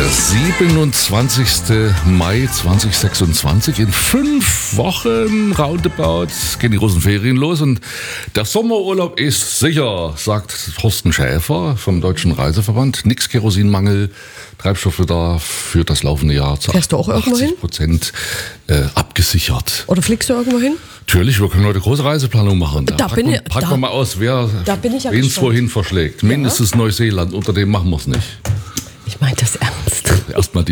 Der 27. Mai 2026. In 5 Wochen roundabout gehen die großen Ferien los und der Sommerurlaub ist sicher, sagt Thorsten Schäfer vom Deutschen Reiseverband. Nix Kerosinmangel, Treibstoffbedarf für das laufende Jahr zu 80% abgesichert. Oder fliegst du irgendwo hin? Natürlich, wir können heute große Reiseplanung machen. Packen wir mal aus, wen es wohin verschlägt. Mindestens Neuseeland, unter dem machen wir es nicht. Ich meine das ernst. Erstmal